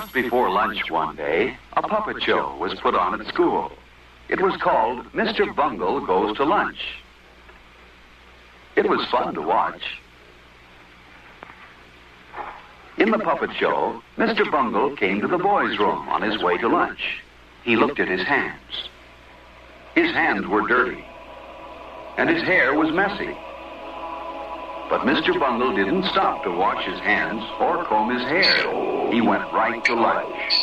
Just before lunch one day, a puppet show was put on at school. It was called Mr. Bungle Goes to Lunch. It was fun to watch. In the puppet show, Mr. Bungle came to the boys' room on his way to lunch. He looked at his hands. His hands were dirty, and his hair was messy. But Mr. Bungle didn't stop to wash his hands or comb his hair. He went right to lunch.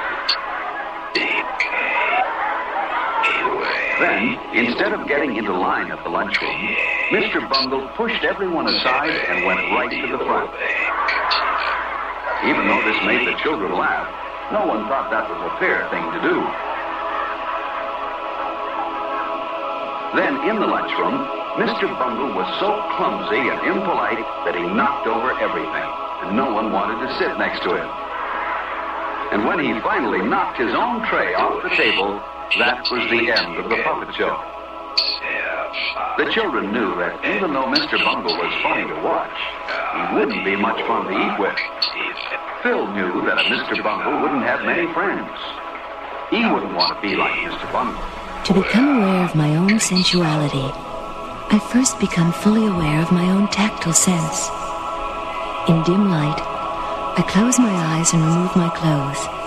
Then, instead of getting into line at the lunchroom, Mr. Bungle pushed everyone aside and went right to the front. Even though this made the children laugh, no one thought that was a fair thing to do. Then, in the lunchroom, Mr. Bungle was so clumsy and impolite that he knocked over everything, and no one wanted to sit next to him. And when he finally knocked his own tray off the table, that was the end of the puppet show. The children knew that even though Mr. Bungle was funny to watch, he wouldn't be much fun to eat with. Phil knew that a Mr. Bungle wouldn't have many friends. He wouldn't want to be like Mr. Bungle. To become aware of my own sensuality, I first become fully aware of my own tactile sense. In dim light, I close my eyes and remove my clothes.